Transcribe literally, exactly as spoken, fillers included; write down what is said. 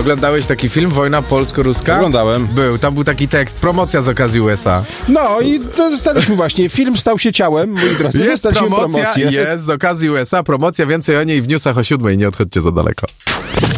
Oglądałeś taki film, Wojna polsko-ruska? Oglądałem. Był, tam był taki tekst, promocja z okazji U S A. No i dostaliśmy właśnie, film stał się ciałem, moi drodzy. Jest Dostaliśmy promocja, promocję. jest z okazji U S A, promocja, więcej o niej w newsach o siódmej, nie odchodźcie za daleko.